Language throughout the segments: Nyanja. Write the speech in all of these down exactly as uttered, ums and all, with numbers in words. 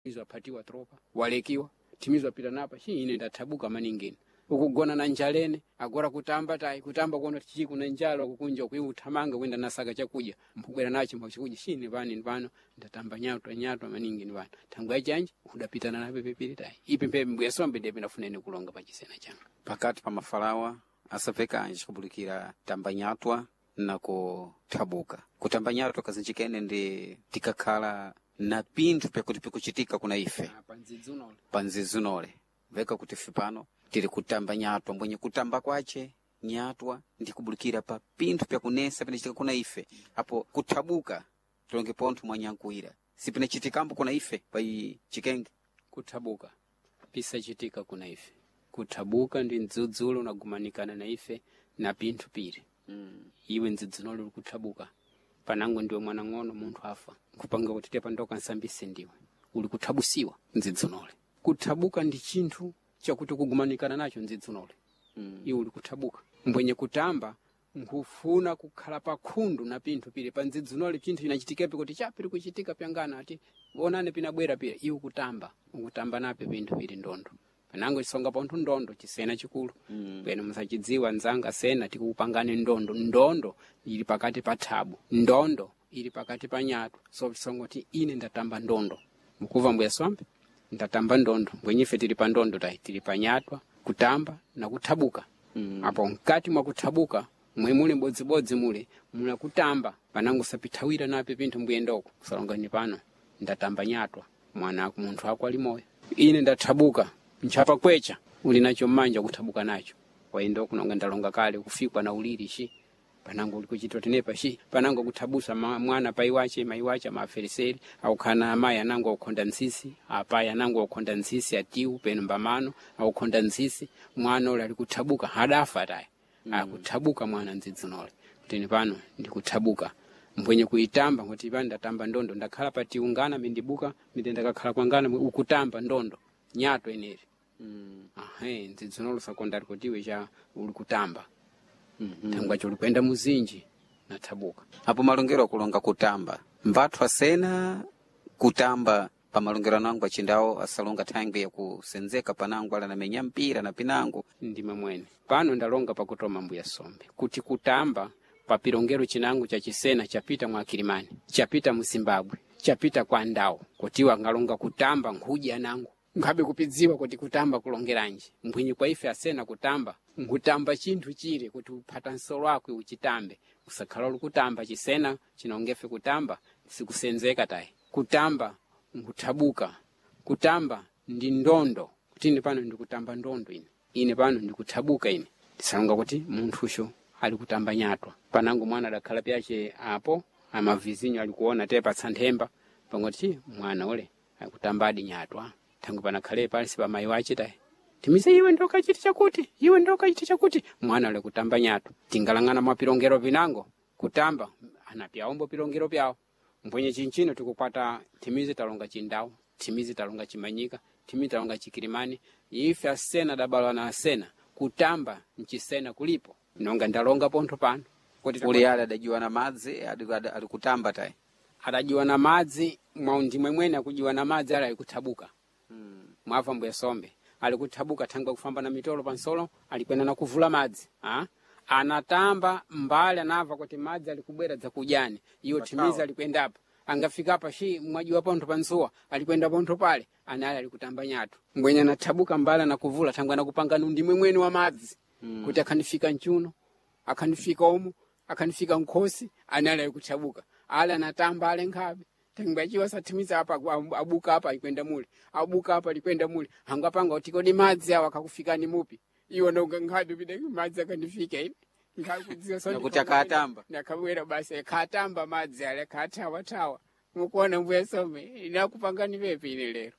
izo apatiwa tropa walekiwa timizwa pita napa shi ine ndatabuka maningeni ukugona na njalene agora kutamba tai kutamba kuona tichi kuna njalo kukunja kuiuthamanga kwenda nasaka chakuja mpugwera nacho machikuja shine vani vano ndatamba nyato nyato maningeni vano tangu ajanje udapitana na pepepiri tai ipe pepe mbuyasombe depe nafunene kulonga pachisena changa pakati pa mafalawa asafeka anje kubulikira tambanyatwa na kutabuka kutambanyatwa kazinchikene ndi tikakhala na pintu pekuti pikuchitika kuna ife panzizunole panzizunole veka kuti fipano tiri kutamba nyatwa mbwenye kutamba kwache nyatwa ndi kubulikira pa pintu pya kunesa pinachitika kuna ife apo kutabuka tulonge pontu mwanyankuira si pinachitikambo kuna ife pa chikenge kutabuka pisa chitika kuna ife kutabuka ndi nzudzulu unagumanikana na ife na pintu piri mm. iwe nzudzunole kutabuka panango ndiwe mwana ngono muntu afa kupanga kuti tepa ndoka nsambise ndiwe uli kutabusiwa nzudzunole kutabuka ndi chinthu chakuti kugumanikana nacho nzudzunole mm. iwe uli kutabuka mbwenye kutamba nkufuna kukhala pakhundu na pintu pire pa nzudzunole chinthu chinachitikepe kuti chapiri kuchitika pyangana ati onane pinabwera pire iwe kutamba ukutamba nape pintu pire ndondo panango chisonga pontu ndondo chisena chikulu mm. bwene musachidziwa nzanga sena tikupangane ndondo ndondo ili pakati pa thabu ndondo ili pakati pa nyato so chisongo ti ine ndatamba ndondo mukuva mbuya sombe ndatamba ndondo mbwenyife tili pa ndondo tai tili pa nyatwa kutamba na kutabuka mm. apo nkati mwa kutabuka mwe muli bodzibodzi mule mula kutamba panango sapithawira nape pintu mbuyendoko salonga ni pano ndatamba nyatwa mwana aku muntu ako ali moyo ine ndatabuka nchapa kwecha uli nacho manja kutabuka nacho waenda kunonga ndalonga kale kufikwa na uliri shi panango ulikuchitwa tenepa shi panango kutabusa ma, mwana paiwache maiwacha maferiseri au kana amaya nango ukonda nsisi apaya nango ukonda nsisi atiu penmbamano au konda nsisi mwana ule alikutabuka hadafa tai mm. akutabuka mwana nzidzunole kutini pano ndikutabuka mbwenye kuitamba kuti panda tamba ndondo ndakhala patiungana mindibuka mitenda kakhala kwangana ukutamba ndondo nyato eneri mm. ahe nzidzunolo sakondari kutiwe cha uli kutamba mm-hmm. tangwa cho ulikwenda muzinji na tabuka apo malongero akulonga kutamba mbathu asena kutamba pa malongero nangu achindao asalonga tangwe ya kusenzeka panangu ala na menya mpira na pinangu ndime mwene pano ndalonga pa kutoma mbuya sombe kuti kutamba pa pilongero chinangu cha chisena chapita mwa Kilimani chapita mu Zimbabwe chapita kwa ndao kutiwa ngalonga kutamba nkuja nangu ngabe kupidziwa kuti kutamba kulongeranje mbwinyi kwa ife asena kutamba ngutamba chinthu chire kuti upata nsolo wako uchitambe usakhala ukutamba chisena chinongefe kutamba sikusenzeka tai kutamba ngutabuka kutamba ndi ndondo kuti ndi pano ndikutamba ndondo ine ine pano ndikutabuka ine tisalonga kuti munthusho ali kutamba nyatwa panango mwana dakhala pyache apo amavizinyo alikuona tepa tsanthemba pangoti mwana ule akutambadi nyatwa tangu panakhale palisi pa mai wache tai timize iwe ndoka chiti chakuti iwe ndoka chiti chakuti mwana ule kutamba nyato tingalangana mwa pilongero vinango kutamba anapyaombo pilongero pyao mbwenye chinchino tikukwata timize talonga chindao timize talonga chimanyika timize talonga chikilimani ife asena dabalo na asena kutamba nchisena kulipo nonga ndalonga ponto pano kuti uli ala adajiwa na madzi alikutamba tai adajiwa na madzi mwaundi mwemwene akujiwa na madzi ala alikutabuka hmm. mwafa mbuya sombe alikutabuka tanga kufamba na mitolo pansolo alikwenda na kuvula madzi ha anatamba mbali anava kuti madzi alikubwera za kujani iyo timiza alikwenda hapa angafika hapa shi mwaji wa ponto pansuwa alikwenda ponto pale anali alikutamba nyato mbwenya natabuka mbali na kuvula tanga na kupanga nundi mwemwene wa madzi hmm. kuti akanifika nchuno akanifika omu akanifika nkosi anali alikutabuka ala natamba ale ngabe tangibachiwa satimiza hapa abuka hapa ikwenda mule abuka hapa likwenda mule angapanga utikodi madzi awa kakufika ni mupi iwo ndo ngadu bide madzi akanifika hivi ngakudziwa sona kuti akatamba nakabwera basi akatamba madzi ale katawa tawa mukuona mbuya some inakupangani pepe ile lero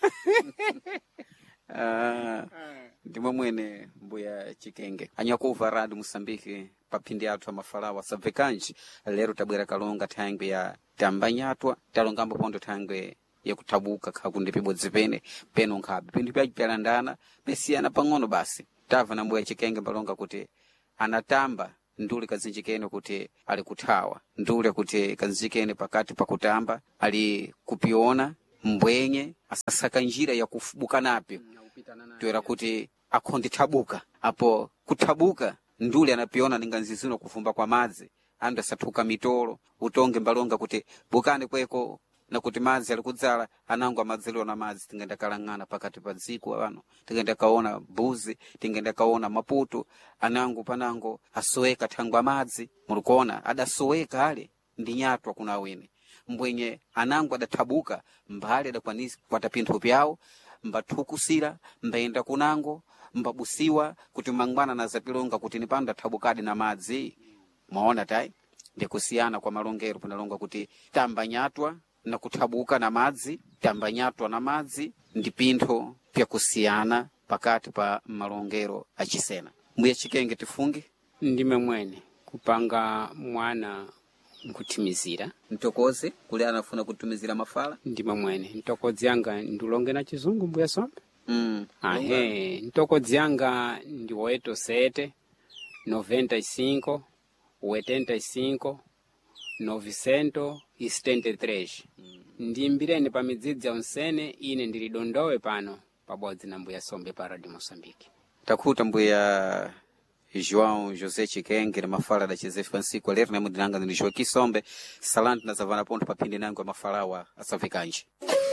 ah ndimwe mwene mbuya Chikenge anyakuva radi Musambiki papindi athu amafalawa sabvekanji lero tabwera kalonga thangwe ya tambanyatwa talongambo pondo thangwe ya kutabuka kakunde pibodzi pene peno nkhabe pindi pyalandana mesiyana pang'ono basi tava na mbuya Chikenge balonga kuti anatamba ndule kazinjikene kuti ali kuthawa ndule kuti kazinjikene pakati pakutamba ali kupiona mbwenye asasaka njira ya kufubuka nape toera kuti akhondithabuka apo kuthabuka ndule anapiona ninganzizino kufumba kwa madzi andu asathuka mitolo utonge mbalonga kuti bukane kweko na kuti madzi ali kudzala anango amadzaliwa na madzi tingenda kalang'ana pakati pa dziko ano tingenda kaona buzi tingenda kaona maputo anango panango asoweka thangwa madzi mulikuona adasoweka ale ndi nyatwa kuna wene mbwenye anango adathabuka mbali adakwanisi kwata pinthu pyawo mbathukusira mbayenda kunango mbabusiwa kuti mangwana na zapilonga kuti nipanda thabukadi na madzi maona tai ndikusiyana kwa malongero punalonga kuti tambanyatwa na kuthabuka na madzi tambanyatwa na madzi ndi pintho pya kusiyana pakati pa malongero achisena mbuya Chikenge tifunge ndime mwene kupanga mwana nkutimizira ntokoze kuli anafuna kutumizira mafala ndime mwene ntokozi yanga ndulonge na chizungu mbuya Sombe mm. ahe ntokozi yanga ndi oito sete noventa e cinco oitenta e cinco novecentos e setenta e três ndimbireni pa midzidzi ya unsene ine ndilidondowe pano pabodzi na mbuya Sombe pa Radio Moçambique takhuta mbuya João José Chikenge na mafala da José Francisco lero na mudinanga ndi Joaquim Sombe salanti na zavana ponto papindi nango mafalawa asavekanje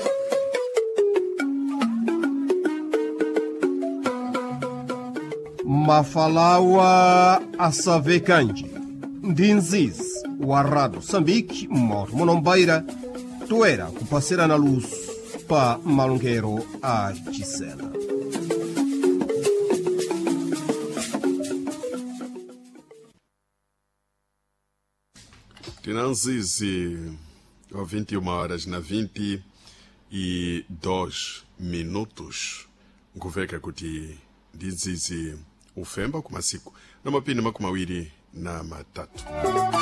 mafalawa asavekanje ndinzizi wa Rádio Moçambique moro monombaira toera kupasira na luz pa malungero a Gisela. Tinanzizi ao vinte e uma horas na vinte e dois minutos nguveka kuti ndizizi ufemba kumasiku na mapini makumawiri na matatu.